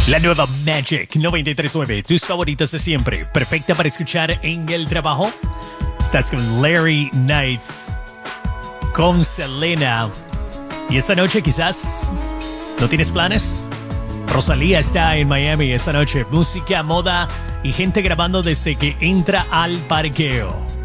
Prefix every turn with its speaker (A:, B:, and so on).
A: La nueva Magic 93.9, tus favoritos de siempre, perfecta para escuchar en el trabajo. Estás con Larry Knights, con Selena. Y esta noche quizás no tienes planes. Rosalía está en Miami esta noche. Música, moda y gente grabando desde que entra al parqueo.